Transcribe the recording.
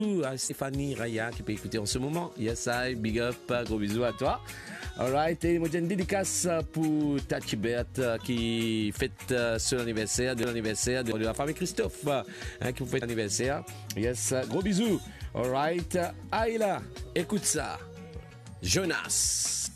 à Stéphanie Raya qui peut écouter en ce moment. Yes, I, big up, gros bisous à toi. Alright, et moi j'ai une dédicace pour Tachibert qui fête son anniversaire, de la famille Christophe qui vous fête l'anniversaire. Yes, gros bisous. Alright, Aïla, écoute ça. Jonas.